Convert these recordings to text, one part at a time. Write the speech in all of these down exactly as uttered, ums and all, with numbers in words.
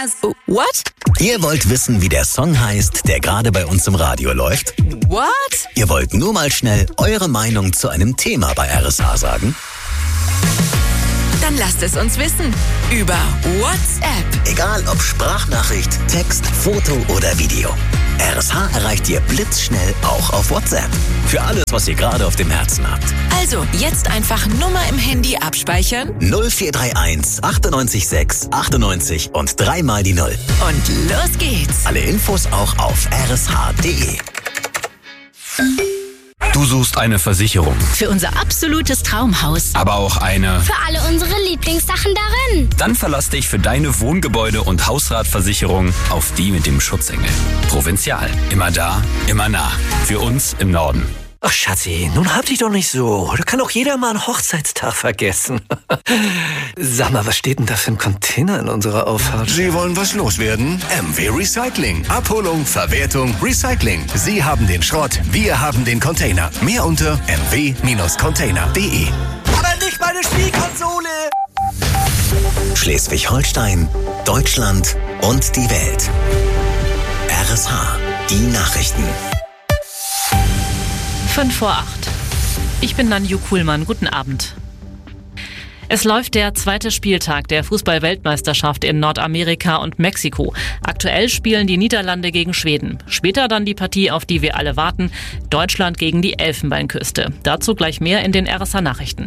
eyes. What? Ihr wollt wissen, wie der Song heißt, der gerade bei uns im Radio läuft? What? Ihr wollt nur mal schnell eure Meinung zu einem Thema bei R S H sagen? Dann lasst es uns wissen. Über WhatsApp. Egal ob Sprachnachricht, Text, Foto oder Video. R S H erreicht ihr blitzschnell auch auf WhatsApp. Für alles, was ihr gerade auf dem Herzen habt. Also, jetzt einfach Nummer im Handy abspeichern. null vier drei eins achtundneunzig sechs achtundneunzig und dreimal die Null. Und los geht's. Alle Infos auch auf r s h punkt d e. Du suchst eine Versicherung, Für unser absolutes Traumhaus. aber auch eine... Für alle unsere Lieblingssachen darin. Dann verlass dich für deine Wohngebäude- und Hausratversicherung auf die mit dem Schutzengel. Provinzial. Immer da, immer nah. Für uns im Norden. Ach, Schatzi, nun hab dich doch nicht so. Da kann doch jeder mal einen Hochzeitstag vergessen. Sag mal, was steht denn da für ein Container in unserer Auffahrt? Sie wollen was loswerden? M W Recycling. Abholung, Verwertung, Recycling. Sie haben den Schrott, wir haben den Container. Mehr unter m w Container punkt d e. Aber nicht meine Spielkonsole! Schleswig-Holstein, Deutschland und die Welt. R S H, die Nachrichten. Fünf vor acht. Ich bin Nanju Kuhlmann. Guten Abend. Es läuft der zweite Spieltag der Fußball-Weltmeisterschaft in Nordamerika und Mexiko. Aktuell spielen die Niederlande gegen Schweden. Später dann die Partie, auf die wir alle warten. Deutschland gegen die Elfenbeinküste. Dazu gleich mehr in den R S H-Nachrichten.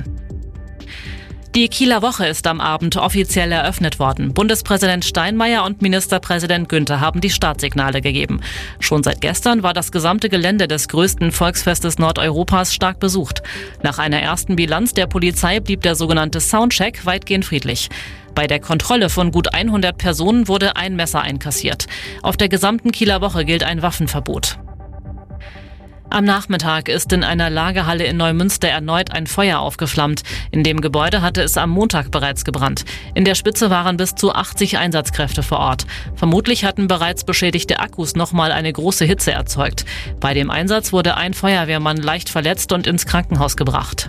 Die Kieler Woche ist am Abend offiziell eröffnet worden. Bundespräsident Steinmeier und Ministerpräsident Günther haben die Startsignale gegeben. Schon seit gestern war das gesamte Gelände des größten Volksfestes Nordeuropas stark besucht. Nach einer ersten Bilanz der Polizei blieb der sogenannte Soundcheck weitgehend friedlich. Bei der Kontrolle von gut hundert Personen wurde ein Messer einkassiert. Auf der gesamten Kieler Woche gilt ein Waffenverbot. Am Nachmittag ist in einer Lagerhalle in Neumünster erneut ein Feuer aufgeflammt. In dem Gebäude hatte es am Montag bereits gebrannt. In der Spitze waren bis zu achtzig Einsatzkräfte vor Ort. Vermutlich hatten bereits beschädigte Akkus nochmal eine große Hitze erzeugt. Bei dem Einsatz wurde ein Feuerwehrmann leicht verletzt und ins Krankenhaus gebracht.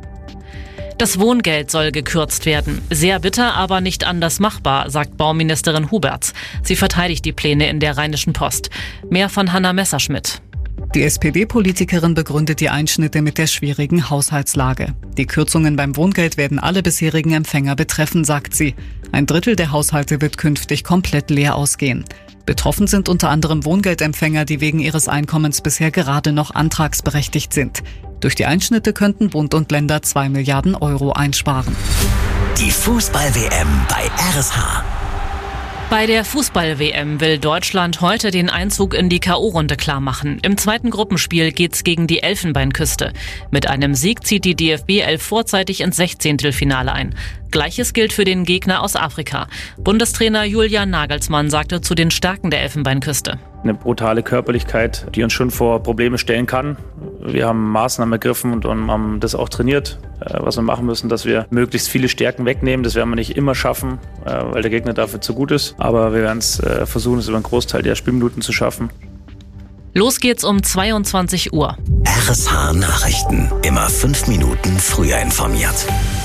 Das Wohngeld soll gekürzt werden. Sehr bitter, aber nicht anders machbar, sagt Bauministerin Huberts. Sie verteidigt die Pläne in der Rheinischen Post. Mehr von Hanna Messerschmidt. Die S P D-Politikerin begründet die Einschnitte mit der schwierigen Haushaltslage. Die Kürzungen beim Wohngeld werden alle bisherigen Empfänger betreffen, sagt sie. Ein Drittel der Haushalte wird künftig komplett leer ausgehen. Betroffen sind unter anderem Wohngeldempfänger, die wegen ihres Einkommens bisher gerade noch antragsberechtigt sind. Durch die Einschnitte könnten Bund und Länder zwei Milliarden Euro einsparen. Die Fußball-W M bei R S H. Bei der Fußball-W M will Deutschland heute den Einzug in die K O-Runde klarmachen. Im zweiten Gruppenspiel geht's gegen die Elfenbeinküste. Mit einem Sieg zieht die D F B elf vorzeitig ins Sechzehntelfinale ein. Gleiches gilt für den Gegner aus Afrika. Bundestrainer Julian Nagelsmann sagte zu den Stärken der Elfenbeinküste: Eine brutale Körperlichkeit, die uns schon vor Probleme stellen kann. Wir haben Maßnahmen ergriffen und haben das auch trainiert, was wir machen müssen, dass wir möglichst viele Stärken wegnehmen. Das werden wir nicht immer schaffen, weil der Gegner dafür zu gut ist. Aber wir werden es versuchen, es über einen Großteil der Spielminuten zu schaffen. Los geht's um zweiundzwanzig Uhr. R S H Nachrichten. Immer fünf Minuten früher informiert.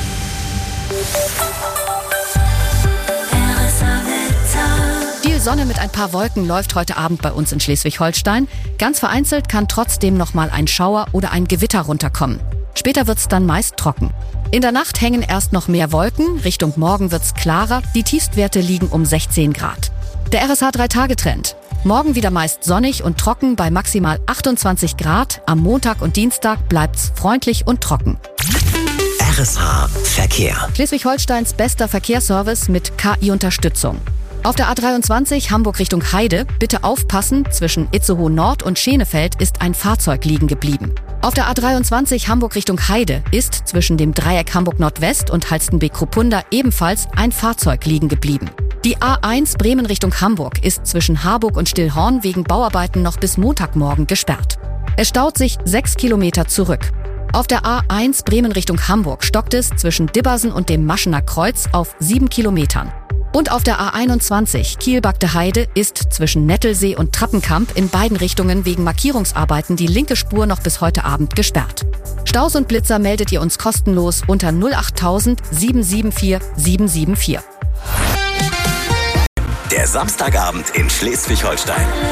Viel Sonne mit ein paar Wolken läuft heute Abend bei uns in Schleswig-Holstein. Ganz vereinzelt kann trotzdem noch mal ein Schauer oder ein Gewitter runterkommen. Später wird's dann meist trocken. In der Nacht hängen erst noch mehr Wolken. Richtung Morgen wird's klarer. Die Tiefstwerte liegen um sechzehn Grad. Der R S H drei Tage Trend. Morgen wieder meist sonnig und trocken bei maximal achtundzwanzig Grad. Am Montag und Dienstag bleibt's freundlich und trocken. R S H Verkehr. Schleswig-Holsteins bester Verkehrsservice mit K I-Unterstützung. Auf der A dreiundzwanzig Hamburg Richtung Heide, bitte aufpassen, zwischen Itzehoe Nord und Schenefeld ist ein Fahrzeug liegen geblieben. Auf der A dreiundzwanzig Hamburg Richtung Heide ist zwischen dem Dreieck Hamburg Nordwest und Halstenbeck-Kruppunda ebenfalls ein Fahrzeug liegen geblieben. Die A eins Bremen Richtung Hamburg ist zwischen Harburg und Stillhorn wegen Bauarbeiten noch bis Montagmorgen gesperrt. Es staut sich sechs Kilometer zurück. Auf der A eins Bremen Richtung Hamburg stockt es zwischen Dibbersen und dem Maschener Kreuz auf sieben Kilometern. Und auf der A einundzwanzig Kiel-Bagde Heide ist zwischen Nettelsee und Trappenkamp in beiden Richtungen wegen Markierungsarbeiten die linke Spur noch bis heute Abend gesperrt. Staus und Blitzer meldet ihr uns kostenlos unter null acht null null sieben sieben vier sieben sieben vier. Der Samstagabend in Schleswig-Holstein.